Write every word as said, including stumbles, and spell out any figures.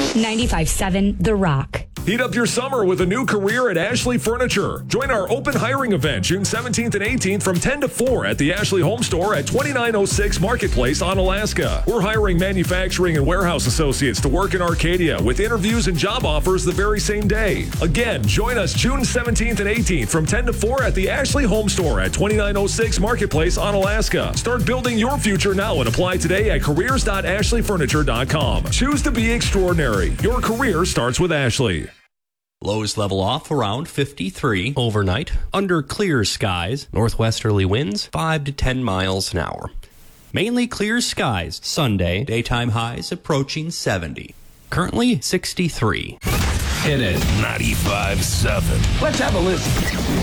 ninety-five seven The Rock. Heat up your summer with a new career at Ashley Furniture. Join our open hiring event June seventeenth and eighteenth from ten to four at the Ashley Home Store at twenty-nine oh six Marketplace on Alaska. We're hiring manufacturing and warehouse associates to work in Arcadia with interviews and job offers the very same day. Again, join us June seventeenth and eighteenth from ten to four at the Ashley Home Store at twenty-nine oh six Marketplace on Alaska. Start building your future now and apply today at careers dot ashley furniture dot com. Choose to be extraordinary. Your career starts with Ashley. Lows level off around fifty-three overnight. Under clear skies, northwesterly winds five to ten miles an hour. Mainly clear skies Sunday, daytime highs approaching seventy. Currently sixty-three. Hit it. ninety-five seven. Let's have a listen.